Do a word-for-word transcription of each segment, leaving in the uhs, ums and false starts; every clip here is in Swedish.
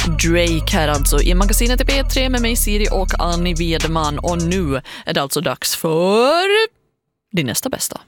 Drake här alltså i magasinet i P tre med mig Siri och Annie Wiedemann. Och nu är det alltså dags för din nästa bästa.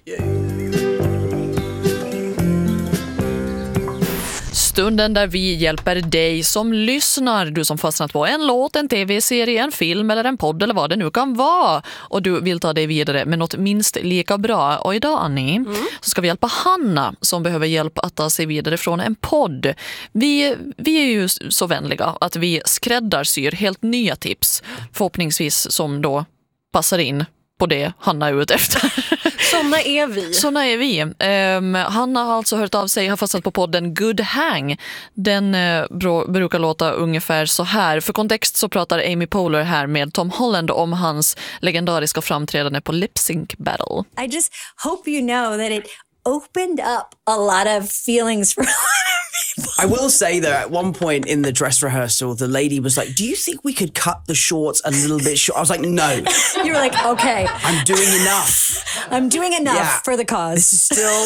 Stunden där vi hjälper dig som lyssnar, du som fastnat på en låt, en tv-serie, en film eller en podd eller vad det nu kan vara. Och du vill ta dig vidare med något minst lika bra. Och idag, Annie, mm. så ska vi hjälpa Hanna som behöver hjälp att ta sig vidare från en podd. Vi, vi är ju så vänliga att vi skräddarsyr helt nya tips, förhoppningsvis som då passar in på det Hanna är ute efter. Såna är vi. Såna är vi. Um, Hanna har alltså hört av sig, har fastnat på podden Good Hang. Den uh, bro- brukar låta ungefär så här. För kontext så pratar Amy Poehler här med Tom Holland om hans legendariska framträdande på Lip Sync Battle. I just hope you know that it opened up a lot of feelings for I will say though, at one point in the dress rehearsal, the lady was like, do you think we could cut the shorts a little bit short? I was like, no. You were like, okay. I'm doing enough. I'm doing enough yeah. for the cause. This is still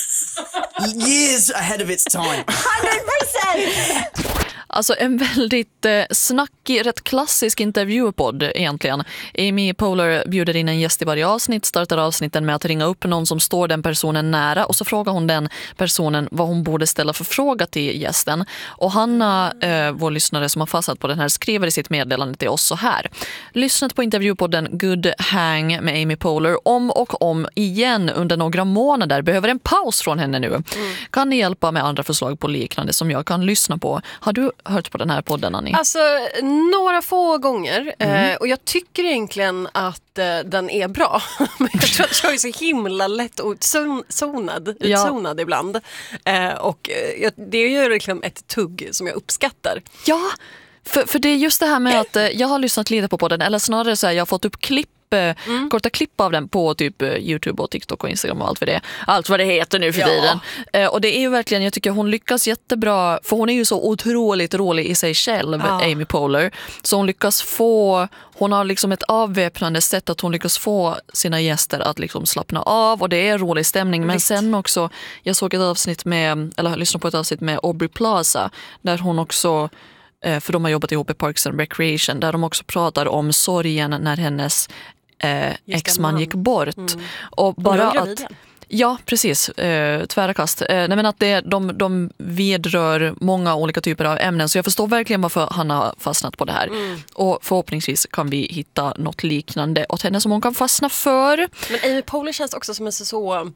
years ahead of its time. one hundred percent! Alltså en väldigt eh, snackig, rätt klassisk intervjupodd egentligen. Amy Poehler bjuder in en gäst i varje avsnitt, startar avsnitten med att ringa upp någon som står den personen nära och så frågar hon den personen vad hon borde ställa för fråga till gästen. Och Hanna, eh, vår lyssnare som har fastnat på den här, skriver i sitt meddelande till oss så här. Lyssnat på intervjupodden Good Hang med Amy Poehler om och om igen under några månader. Behöver en paus från henne nu. Mm. Kan ni hjälpa med andra förslag på liknande som jag kan lyssna på? Har du hört på den här podden, Annie? Alltså, några få gånger. Mm. Eh, och jag tycker egentligen att eh, den är bra. Men jag tror att jag är så himla lätt utzonad, ja. utzonad ibland. Eh, och eh, det är ju liksom ett tugg som jag uppskattar. Ja, för, för det är just det här med att eh, jag har lyssnat lite på podden, eller snarare så här, jag har fått upp klipp Mm. korta klipp av den på typ YouTube och TikTok och Instagram och allt för det. Allt vad det heter nu för ja. tiden. Eh, och det är ju verkligen, jag tycker hon lyckas jättebra, för hon är ju så otroligt rolig i sig själv, ja. Amy Poehler. Så hon lyckas få, hon har liksom ett avväpnande sätt att hon lyckas få sina gäster att liksom slappna av och det är rolig stämning. Men Litt. sen också, jag såg ett avsnitt med, eller lyssnade på ett avsnitt med Aubrey Plaza där hon också, för de har jobbat ihop i Parks and Recreation, där de också pratar om sorgen när hennes eh, exman gick bort. Mm. Och bara att, ja, precis. Eh, tvära kast. Eh, nej, men att det, de, de vidrör många olika typer av ämnen. Så jag förstår verkligen varför han har fastnat på det här. Mm. Och förhoppningsvis kan vi hitta något liknande åt henne som hon kan fastna för. Men Amy Poehler känns också som en så, så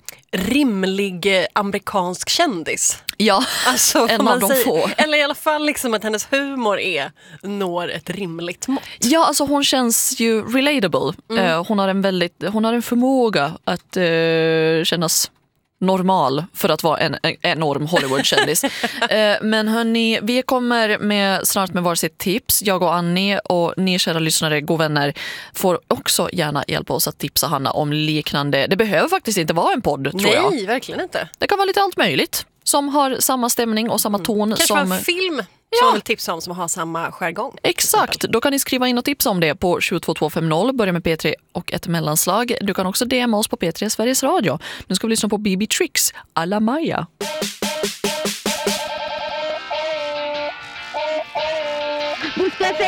rimlig amerikansk kändis. Ja, alltså, en av de få. Eller i alla fall liksom att hennes humor är når ett rimligt mått. Ja, alltså hon känns ju relatable. Mm. Eh, hon har en väldigt, hon har en förmåga att eh, kännas normal för att vara en, en enorm Hollywood-kändis. eh, men hörni, vi kommer med, snart med varsitt tips. Jag och Annie och ni kära lyssnare, god vänner, får också gärna hjälpa oss att tipsa Hanna om liknande. Det behöver faktiskt inte vara en podd, tror Nej, jag. Nej, verkligen inte. Det kan vara lite allt möjligt som har samma stämning och samma ton. Mm. Kanske som en film som ja. man vill tipsa om som har samma skärgång. Exakt, då kan ni skriva in och tipsa om det på sju två två fem noll, börja med P tre och ett mellanslag. Du kan också D M oss på P tre Sveriges Radio. Nu ska vi lyssna på B B Tricks, Alla Maja.